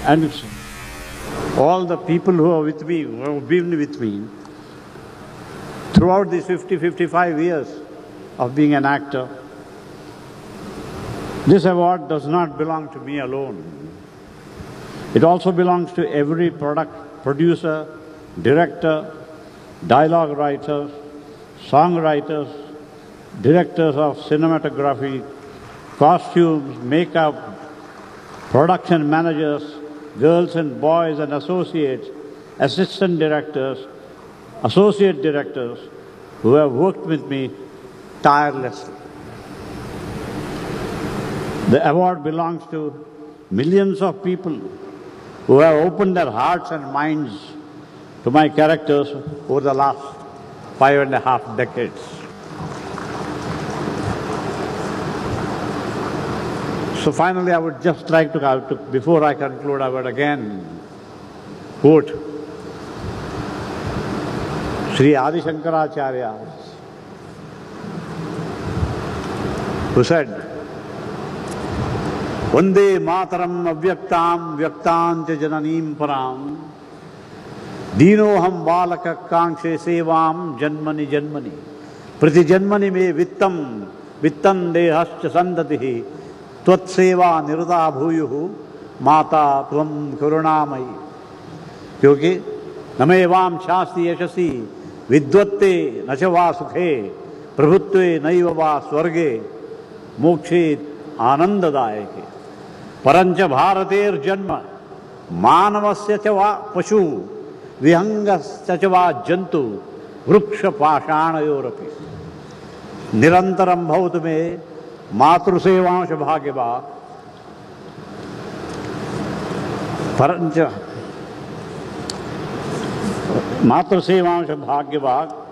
And all the people who are with me, who have been with me, throughout these 55 years of being an actor, this award does not belong to me alone. It also belongs to every producer, director, dialogue writers, songwriters, directors of cinematography, costumes, makeup, production managers, girls and boys and associates, assistant directors, associate directors who have worked with me tirelessly. The award belongs to millions of people who have opened their hearts and minds to my characters over the last 5.5 decades. So finally, I would just like to, before I conclude, I would again quote Sri Adi Shankaracharya, who said, Vande mataram avyaktam vyaktancha jananim param dinoham balaka kangshe sevam janmani janmani prati janmani me vittam vittam dehascha sandatihi त्वत् सेवा निरता भूयुः माता त्वं करुणामयी क्योंकि नमेवां शास्ति यशसि विद्वत्ते न च वा सुखे प्रभुत्वे नैव वा स्वर्गे मोक्षे आनंददायके परंच भारतेर्जन्म मानवस्य च वा पशु विहंगस्य च वा जंतु वृक्ष पाषाणयोरपि निरंतरं भवतु मे मातृसेवांश भाग्यभाग परंच मातृसेवांश भाग्यभाग